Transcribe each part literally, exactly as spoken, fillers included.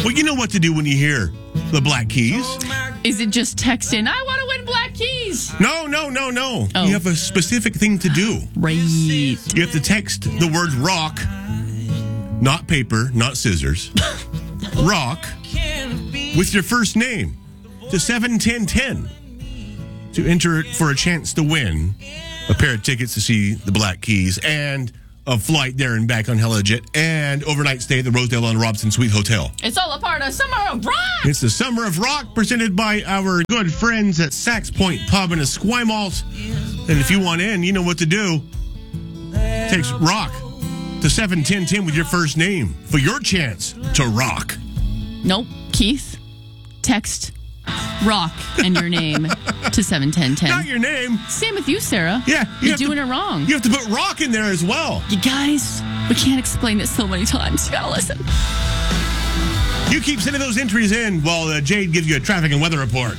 Well, you know what to do when you hear the Black Keys. Is it just text in, I want to win Black Keys? No, no, no, no. Oh. You have a specific thing to do. Right. You have to text the word rock, not paper, not scissors, rock, with your first name to seven ten ten to enter it for a chance to win a pair of tickets to see the Black Keys and a flight there and back on Helijet and overnight stay at the Rosedale on Robson Suite Hotel. It's all a part of Summer of Rock. It's the Summer of Rock presented by our good friends at Sax Point Pub in Esquimalt. And if you want in, you know what to do. Text rock to seven ten ten with your first name for your chance to rock. Nope. Keith, text rock and your name to seven ten ten. Not your name. Same with you, Sarah. Yeah. You You're doing to, it wrong. You have to put rock in there as well. You guys, we can't explain this so many times. You gotta listen. You keep sending those entries in while uh, Jade gives you a traffic and weather report.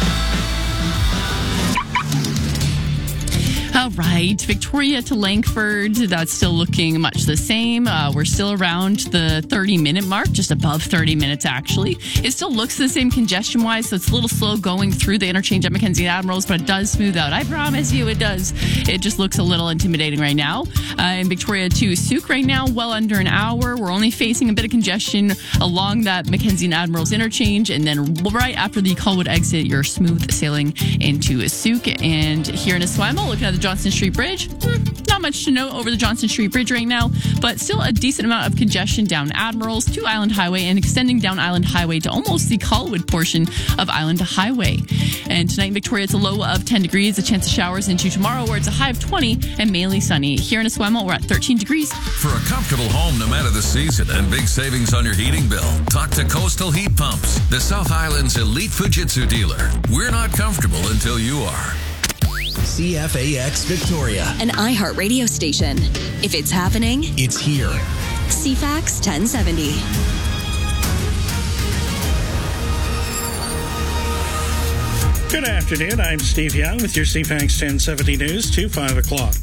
All right, Victoria to Langford, that's still looking much the same. Uh, we're still around the thirty-minute mark, just above thirty minutes, actually. It still looks the same congestion-wise, so it's a little slow going through the interchange at Mackenzie and Admirals, but it does smooth out. I promise you it does. It just looks a little intimidating right now. Uh, in Victoria to Souk right now, well under an hour. We're only facing a bit of congestion along that Mackenzie and Admirals interchange, and then right after the Colwood exit, you're smooth sailing into Souk. And here in Esquimalt, looking at the Johnson Street Bridge, not much to note over the Johnson Street Bridge right now, but still a decent amount of congestion down Admirals to Island Highway and extending down Island Highway to almost the Colwood portion of Island Highway. And tonight in Victoria, it's a low of ten degrees, a chance of showers into tomorrow where it's a high of twenty and mainly sunny. Here in Esquimalt, we're at thirteen degrees. For a comfortable home no matter the season and big savings on your heating bill, talk to Coastal Heat Pumps, the South Island's elite Fujitsu dealer. We're not comfortable until you are. C F A X Victoria, an iHeart radio station. If it's happening, it's here. C FAX ten seventy. Good afternoon. I'm Steve Young with your C FAX ten seventy news to five o'clock.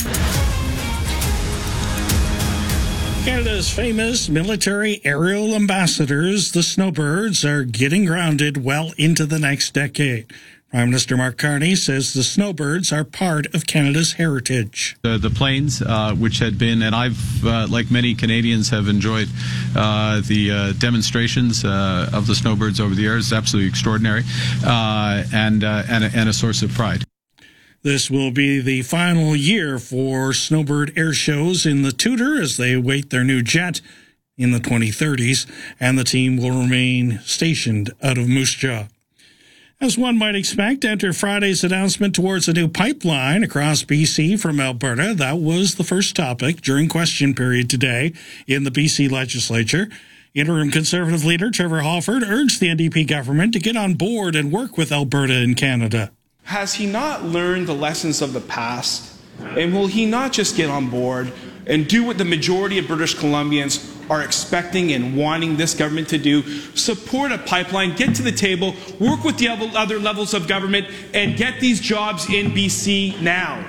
Canada's famous military aerial ambassadors, the Snowbirds, are getting grounded well into the next decade. Prime Minister Mark Carney says the Snowbirds are part of Canada's heritage. The, the planes, uh, which had been, and I've, uh, like many Canadians, have enjoyed uh, the uh, demonstrations uh, of the Snowbirds over the years. It's absolutely extraordinary uh, and, uh, and, a, and a source of pride. This will be the final year for Snowbird air shows in the Tudor as they await their new jet in the twenty thirties, and the team will remain stationed out of Moose Jaw. As one might expect, after Friday's announcement towards a new pipeline across B C from Alberta, that was the first topic during question period today in the B C legislature. Interim Conservative leader Trevor Halford urged the N D P government to get on board and work with Alberta and Canada. Has he not learned the lessons of the past? And will he not just get on board and do what the majority of British Columbians are expecting and wanting this government to do? Support a pipeline, get to the table, work with the other levels of government, and get these jobs in B C now.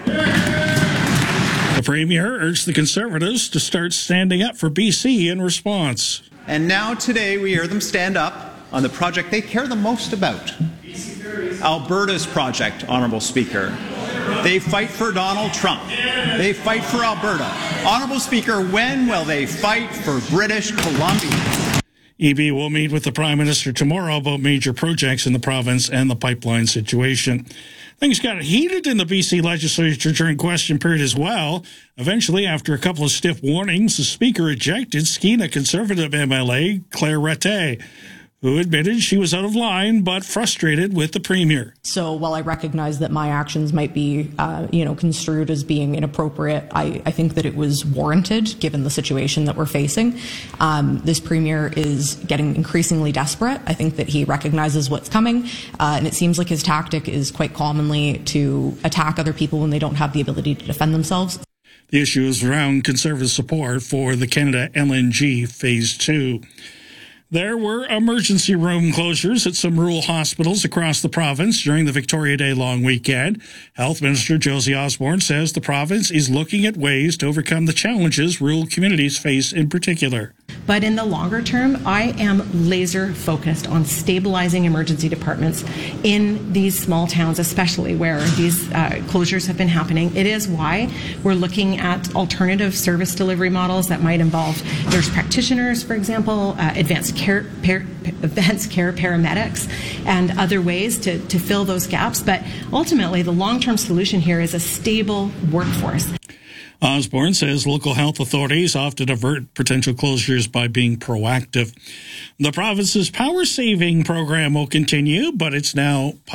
The Premier urged the Conservatives to start standing up for B C in response. And now today we hear them stand up on the project they care the most about. Alberta's project, Honourable Speaker. They fight for Donald Trump. They fight for Alberta. Honourable Speaker, when will they fight for British Columbia? E B will meet with the Prime Minister tomorrow about major projects in the province and the pipeline situation. Things got heated in the B C legislature during question period as well. Eventually, after a couple of stiff warnings, the Speaker ejected Skeena Conservative M L A Claire Rattay, who admitted she was out of line but frustrated with the Premier. So while I recognize that my actions might be, uh, you know, construed as being inappropriate, I, I think that it was warranted given the situation that we're facing. Um, this Premier is getting increasingly desperate. I think that he recognizes what's coming, uh, and it seems like his tactic is quite commonly to attack other people when they don't have the ability to defend themselves. The issue is around Conservative support for the Canada L N G Phase two. There were emergency room closures at some rural hospitals across the province during the Victoria Day long weekend. Health Minister Josie Osborne says the province is looking at ways to overcome the challenges rural communities face in particular. But in the longer term, I am laser focused on stabilizing emergency departments in these small towns, especially where these uh, closures have been happening. It is why we're looking at alternative service delivery models that might involve nurse practitioners, for example, uh, advanced care, par- advanced care paramedics, and other ways to, to fill those gaps. But ultimately, the long-term solution here is a stable workforce. Osborne says local health authorities often avert potential closures by being proactive. The province's power-saving program will continue, but it's now